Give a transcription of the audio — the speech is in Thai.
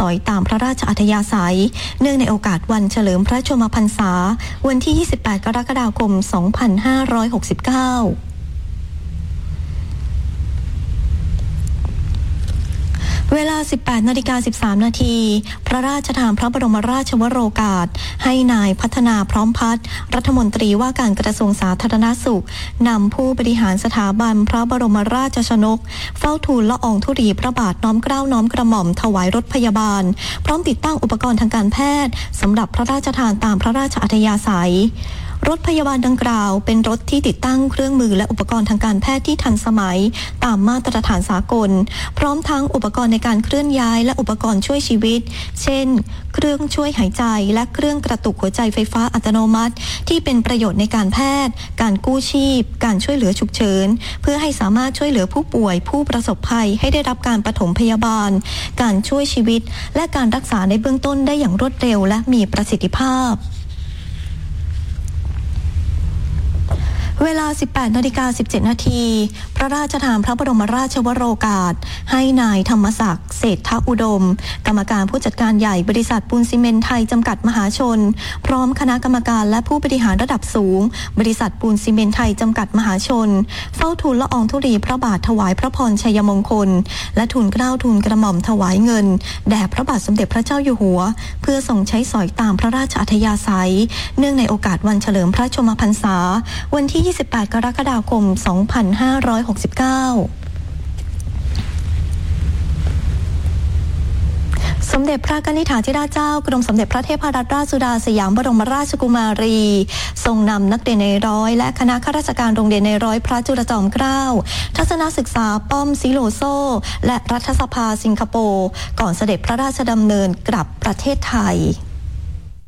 อยตามพระราชอัธยาศัยเนื่องในโอกาสวันเฉลิมพระชนมพรรษาวันที่ 28 กรกฎาคม 2569เวลา 18:13 นาทีพระราชทานพระบรมราชวโรกาสให้นายพัฒนาพร้อมพัฒน์รัฐมนตรีว่าการกระทรวงสาธารณสุขนำผู้บริหารสถาบันพระบรมราชชนกเฝ้าทูลละอองธุลีพระบาทน้อมเกล้าน้อมกระหม่อมถวายรถพยาบาลพร้อมติดตั้งอุปกรณ์ทางการแพทย์สำหรับพระราชทานตามพระราชอัธยาศัยรถพยาบาลดังกล่าวเป็นรถที่ติดตั้งเครื่องมือและอุปกรณ์ทางการแพทย์ที่ทันสมัยตามมาตรฐานสากลพร้อมทั้งอุปกรณ์ในการเคลื่อนย้ายและอุปกรณ์ช่วยชีวิตเช่นเครื่องช่วยหายใจและเครื่องกระตุกหัวใจไฟฟ้าอัตโนมัติที่เป็นประโยชน์ในการแพทย์การกู้ชีพการช่วยเหลือฉุกเฉินเพื่อให้สามารถช่วยเหลือผู้ป่วยผู้ประสบภัยให้ได้รับการปฐมพยาบาลการช่วยชีวิตและการรักษาในเบื้องต้นได้อย่างรวดเร็วและมีประสิทธิภาพเวลา 18:17 นาทีพระราชทานพระบรมราชวโรกาสให้นายธรรมศักดิ์เศรษฐอุดมกรรมการผู้จัดการใหญ่บริษัทปูนซีเมนต์ไทยจำกัดมหาชนพร้อมคณะกรรมการและผู้บริหารระดับสูงบริษัทปูนซีเมนต์ไทยจำกัดมหาชนเฝ้าทูลละอองธุลีพระบาทถวายพระพรชัยมงคลและทูลเกล้าทูลกระหม่อมถวายเงินแด่พระบาทสมเด็จพระเจ้าอยู่หัวเพื่อทรงใช้สอยตามพระราชอัธยาศัยเนื่องในโอกาสวันเฉลิมพระชนมพรรษาวันที่ 28 กรกฎาคม 2569สมเด็จพระกนิษฐาธิราชเจ้ากรมสมเด็จพระเทพรัตนราชสุดาสยามบรมราชกุมารีทรงนำนักเรียนในร้อยและคณะข้าราชการโรงเรียนในร้อยพระจุลจอมเกล้าทัศนศึกษาป้อมซิโลโซและรัฐสภาสิงคโปร์ก่อนเสด็จพระราชดำเนินกลับประเทศไทย